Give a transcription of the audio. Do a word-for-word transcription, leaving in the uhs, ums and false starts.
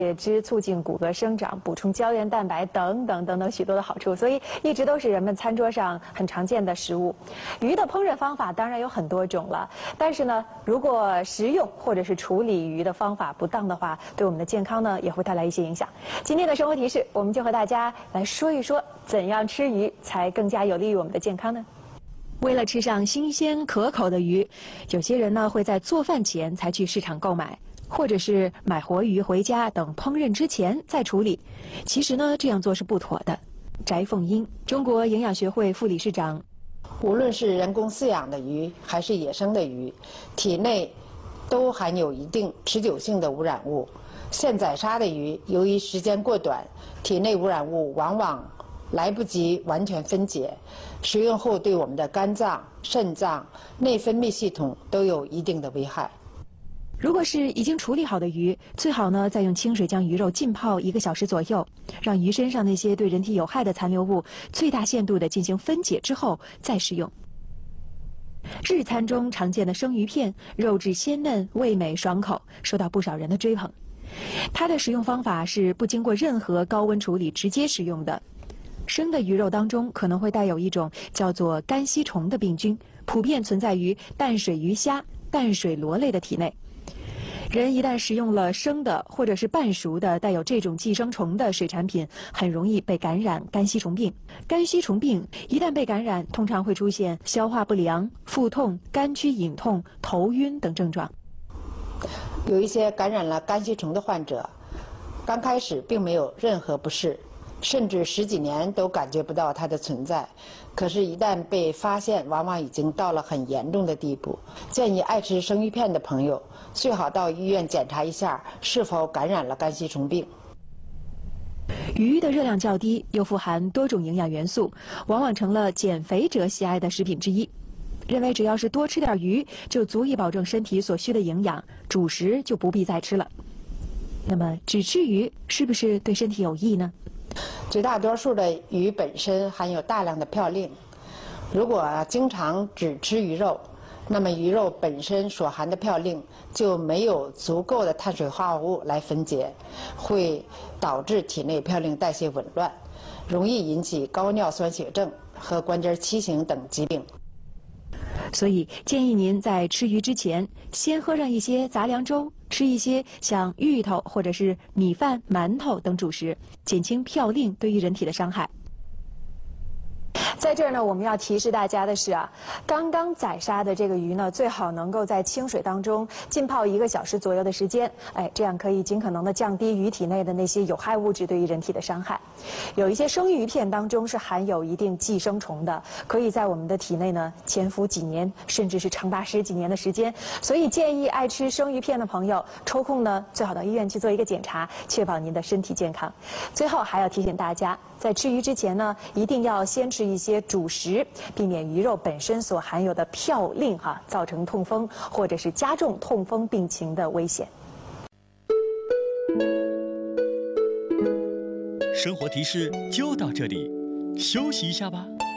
血脂、促进骨骼生长、补充胶原蛋白等等等等许多的好处，所以一直都是人们餐桌上很常见的食物。鱼的烹饪方法当然有很多种了，但是呢，如果食用或者是处理鱼的方法不当的话，对我们的健康呢也会带来一些影响。今天的生活提示，我们就和大家来说一说，怎样吃鱼才更加有利于我们的健康呢？为了吃上新鲜可口的鱼，有些人呢会在做饭前才去市场购买。或者是买活鱼回家，等烹饪之前再处理。其实呢，这样做是不妥的。翟凤英，中国营养学会副理事长。 无论是人工饲养的鱼还是野生的鱼，体内都含有一定持久性的污染物。现宰杀的鱼，由于时间过短，体内污染物往往来不及完全分解，食用后对我们的肝脏、肾脏、内分泌系统都有一定的危害。 如果是已经处理好的鱼，最好呢再用清水将鱼肉浸泡一个小时左右，让鱼身上那些对人体有害的残留物最大限度的进行分解之后再食用。日餐中常见的生鱼片，肉质鲜嫩、味美爽口，受到不少人的追捧。它的食用方法是不经过任何高温处理直接食用的。生的鱼肉当中可能会带有一种叫做肝吸虫的病菌，普遍存在于淡水鱼虾、淡水螺类的体内。人一旦食用了生的或者是半熟的带有这种寄生虫的水产品，很容易被感染肝吸虫病。肝吸虫病一旦被感染，通常会出现消化不良、腹痛、肝区隐痛、头晕等症状。 有一些感染了肝吸虫的患者，刚开始并没有任何不适，甚至十几年都感觉不到它的存在。可是，一旦被发现，往往已经到了很严重的地步。建议爱吃生鱼片的朋友，最好到医院检查一下是否感染了肝吸虫病。 鱼的热量较低，又富含多种营养元素，往往成了减肥者喜爱的食品之一。认为只要是多吃点鱼，就足以保证身体所需的营养，主食就不必再吃了。那么，只吃鱼是不是对身体有益呢？ 绝大多数的鱼本身含有大量的嘌呤，如果经常只吃鱼肉，那么鱼肉本身所含的嘌呤就没有足够的碳水化合物来分解，会导致体内嘌呤代谢紊乱，容易引起高尿酸血症和关节畸形等疾病。 所以建议您在吃鱼之前，先喝上一些杂粮粥，吃一些像芋头或者是米饭、馒头等主食，减轻嘌呤对于人体的伤害。在这儿呢，我们要提示大家的是啊，刚刚宰杀的这个鱼呢，最好能够在清水当中浸泡一个小时左右的时间，哎，这样可以尽可能的降低鱼体内的那些有害物质对于人体的伤害。有一些生鱼片当中是含有一定寄生虫的，可以在我们的体内呢潜伏几年，甚至是长达十几年的时间。所以建议爱吃生鱼片的朋友，抽空呢最好到医院去做一个检查，确保您的身体健康。最后还要提醒大家，在吃鱼之前呢，一定要先吃一些主食，避免鱼肉本身所含有的嘌呤哈，造成痛风或者是加重痛风病情的危险。 生活提示就到这里，休息一下吧。